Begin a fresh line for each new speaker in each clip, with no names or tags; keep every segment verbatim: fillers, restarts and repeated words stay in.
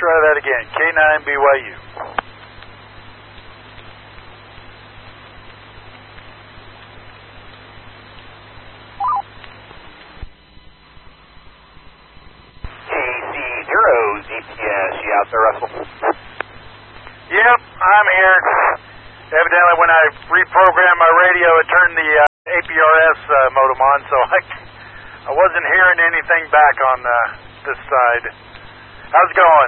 try that again. K nine B Y U.
K C zero Z T S, you out there, Russell?
Yep, I'm here. Evidently, when I reprogrammed my radio, it turned the uh, A P R S uh, modem on, so I, I wasn't hearing anything back on uh, this side. How's it going?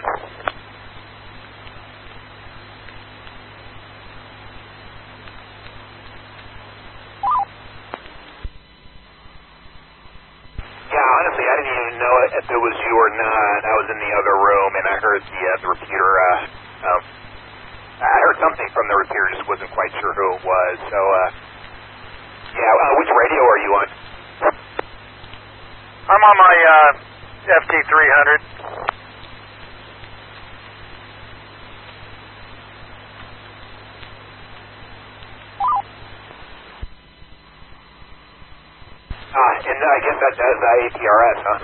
Yeah, honestly, I didn't even know if it was you or not. I was in the other room, and I heard the, uh, the repeater, uh, um, I heard something from the repeater, just wasn't quite sure who it was. So, uh, yeah, uh, which radio are you on?
I'm on my uh, F T three hundred.
Ah, and I guess that does uh, A P R S, huh?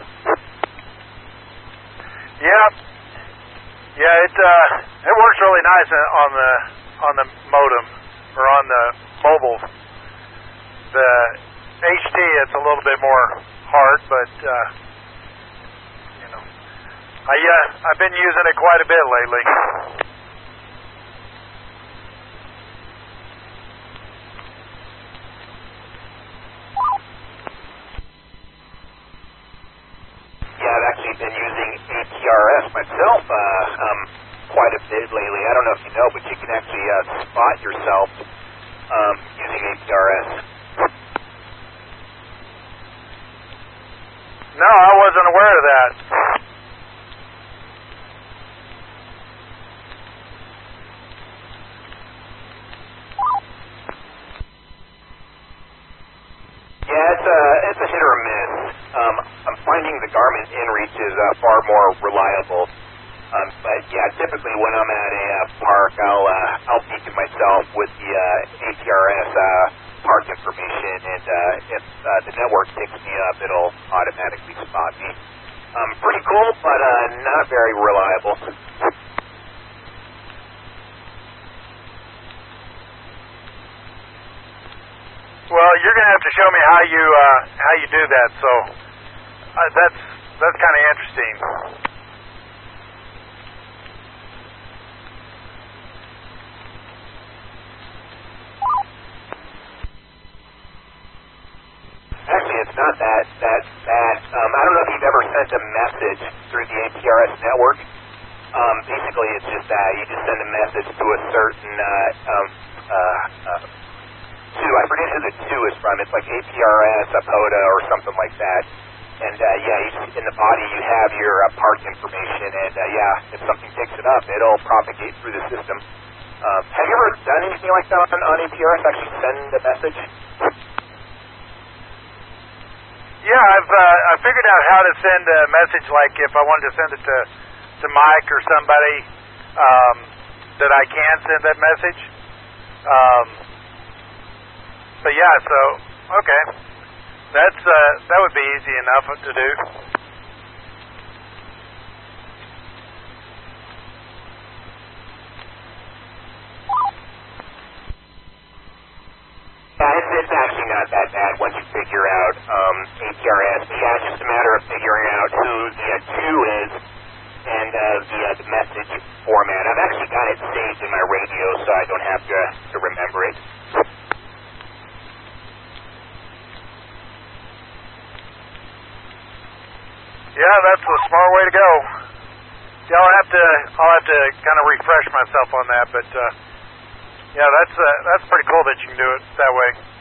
Yep. Yeah, it uh, it works really nice on the on the modem or on the mobile. The H T, it's a little bit more hard, but uh, you know, I uh, I've been using it quite a bit lately.
Yeah, I've actually been using A P R S myself uh, um, quite a bit lately. I don't know if you know, but you can actually uh, spot yourself um, using A P R S.
No, I wasn't aware of that.
Yeah, it's a, it's a hit or a miss. Um, I'm finding the Garmin InReach is uh, far more reliable. Um, but yeah, typically when I'm at a uh, park, I'll uh, I'll beacon myself with the uh, A P R S uh, park information, and uh, if uh, the network picks me up, it'll automatically spot me. Um, pretty cool, but uh, not very reliable.
Well, you're gonna have to show me how you uh, how you do that. So uh, that's that's kind of interesting.
Actually, it's not that that bad. Um, I don't know if you've ever sent a message through the A P R S network. Um, basically, it's just that you just send a message to a certain uh, um, uh, uh, two. I forget who the two is from. It's like A P R S, Apoda, or something like that. And uh, yeah, you just, in the body you have your uh, park information, and uh, yeah, if something picks it up, it'll propagate through the system. Um, have you ever done anything like that on, on A P R S? Actually, send a message.
Yeah, I've uh, I figured out how to send a message. Like if I wanted to send it to to Mike or somebody, um, that I can send that message. Um, but yeah, so okay, that's uh, that would be easy enough to do.
Yeah, it's, it's actually not that bad once you figure out um, A P R S. But yeah, it's just a matter of figuring out who the uh, two is and uh, the, uh, the message format. I've actually got it saved in my radio, so I don't have to, to remember it.
Yeah, that's a smart way to go. Yeah, I'll have to I'll have to kind of refresh myself on that, but uh, yeah, that's uh, that's pretty cool that you can do it that way.